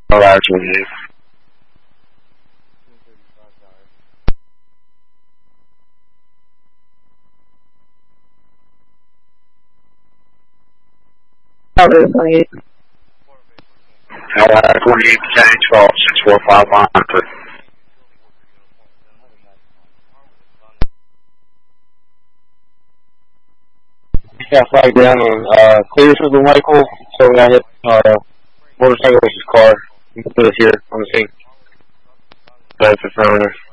Oh, actually, Tower 28. 48, 10, 12, 645 monitor. Yeah, flag down and clear for the Michael, so we got hit motorcycle with his car. You can put us here on the scene. Benefit for owner.